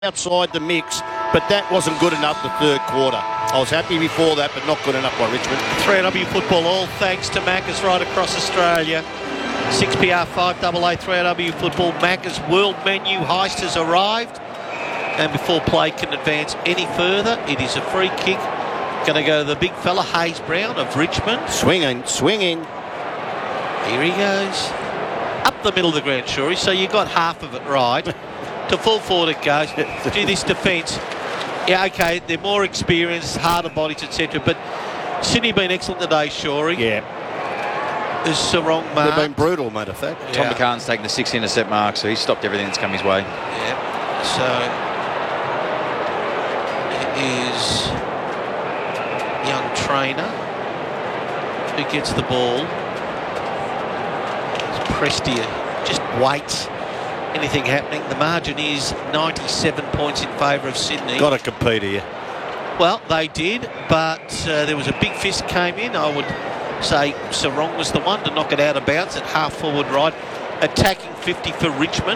outside the mix, but that wasn't good enough the third quarter. I was happy before that, but not good enough by Richmond. 3AW football, all thanks to Macca's right across Australia. 6PR 5AA 3AW football. Macca's world menu heist has arrived, and before play can advance any further, it is a free kick. Going to go to the big fella, Hayes Brown of Richmond. Swinging. Here he goes. Up the middle of the ground, Shorey, so you got half of it right. To full forward it goes. Do this defence. Yeah, okay, they're more experienced, harder bodies, etc. But Sydney been excellent today, Shorey. Yeah. Is the wrong mark. They've been brutal, matter of fact. Tom McCartan's taken the 6 intercept mark, so he's stopped everything that's come his way. Yeah. So it is young trainer who gets the ball. It's Prestia. Just waits. Anything happening. The margin is 97 points in favour of Sydney. Got to compete here. Well, they did, but there was a big fist came in. I would say Sarong was the one to knock it out of bounds at half forward right. Attacking 50 for Richmond.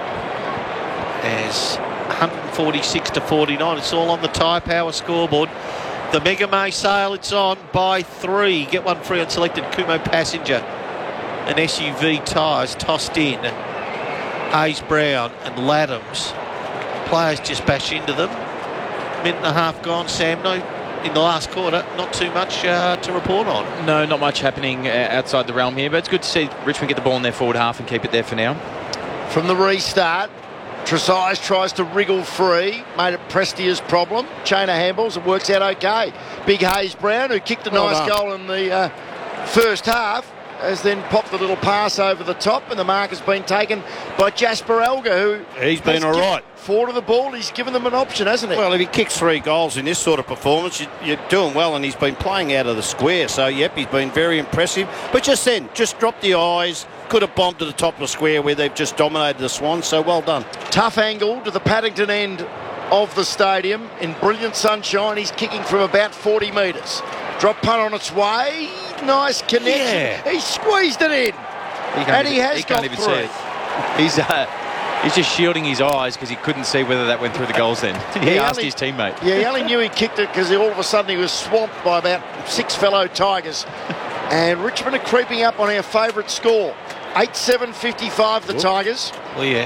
As 146 to 49. It's all on the Tyre Power scoreboard. The Mega May sale, it's on by 3. Get one free on selected Kumo Passenger and SUV tyres tossed in. Hayes Brown and Laddams. Players just bash into them. Minute and a half gone, Sam. No, in the last quarter, not too much to report on. No, not much happening outside the realm here, but it's good to see Richmond get the ball in their forward half and keep it there for now. From the restart, Trezise tries to wriggle free, made it Prestia's problem. Chain of handballs, it works out okay. Big Hayes Brown, who kicked a nice goal in the first half, has then popped a little pass over the top, and the mark has been taken by Jasper Elgar, who he's been all right. Forward of the ball, he's given them an option, hasn't he? Well, if he kicks 3 goals in this sort of performance, you're doing well, and he's been playing out of the square. So, yep, he's been very impressive. But just drop the eyes. Could have bombed to the top of the square where they've just dominated the Swans. So, well done. Tough angle to the Paddington end of the stadium. In brilliant sunshine, he's kicking from about 40 metres. Drop punt on its way. Nice connection. Yeah. He squeezed it in. He can't even see it. He's just shielding his eyes because he couldn't see whether that went through the goals then. He asked his teammate. Yeah, he only knew he kicked it because all of a sudden he was swamped by about 6 fellow Tigers. And Richmond are creeping up on our favourite score. 8-7-55 the Tigers. Well, yeah.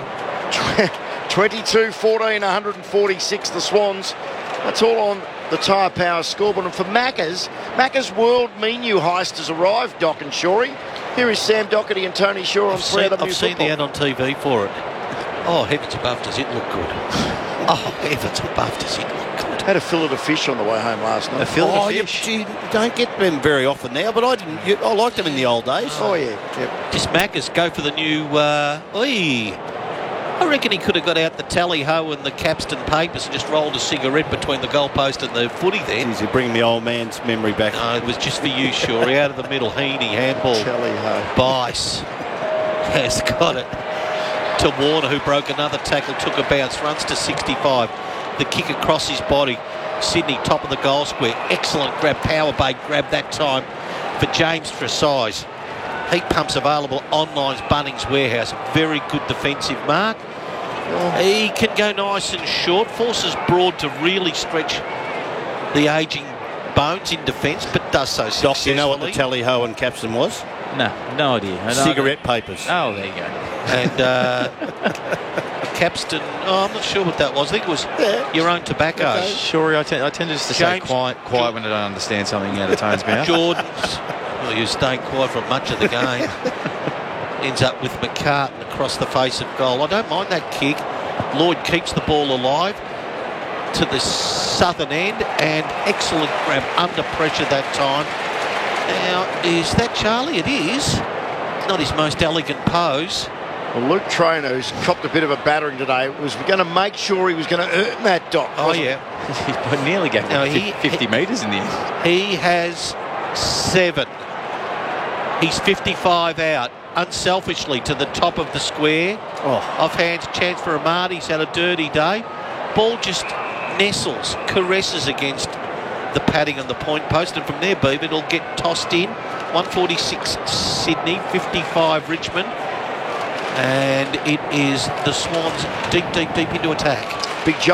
22-14, 146 the Swans. That's all on the Tyre Power scoreboard. And for Macca's world menu heist has arrived, Doc and Shorey. Here is Sam Doherty and Tony Shaw on 3AW I've seen the ad on TV for it. Oh, heavens above, does it look good? Oh, heavens above, does it look good? Had a fillet of fish on the way home last night. A fillet of fish? You don't get them very often now, but I liked them in the old days. Oh, yeah. Yep. Just Macca's go for the new... I reckon he could have got out the tally-ho and the Capstan papers and just rolled a cigarette between the goalpost and the footy there. Jeez, you bring the old man's memory back. No, it was just for you, Shorey. Out of the middle, Heaney, handball. Tally-ho. Bice has got it to Warner, who broke another tackle, took a bounce, runs to 65. The kick across his body. Sydney, top of the goal square. Excellent grab, power bait grab that time for James Trezise. Heat pumps available online's Bunnings Warehouse. Very good defensive mark. He can go nice and short. Forces Broad to really stretch the ageing bones in defence, but does so successfully. Doc, you know what the tally-ho and capstan was? No idea. Cigarette papers. Oh, there you go. And Capstan, I'm not sure what that was. I think it was your own tobacco. Okay. Sure, I tend just to stay quiet when I don't understand something out of Tone's mouth. Jordan's, well, he was staying quiet for much of the game. Ends up with McCartan across the face of goal. I don't mind that kick. Lloyd keeps the ball alive to the southern end, and excellent grab under pressure that time. Now, is that Charlie? It is. Not his most elegant pose. Well, Luke Traynor, who's copped a bit of a battering today, was going to make sure he was going to earn that, Doc. Oh, yeah. He nearly gave him 50 metres in the end. He has 7. He's 55 out, unselfishly to the top of the square. Offhand chance for Ahmad. He's had a dirty day. Ball just nestles, caresses against the padding on the point post, and from there, Beaver, it'll get tossed in. 146 Sydney, 55 Richmond. And it is the Swans deep into attack. Big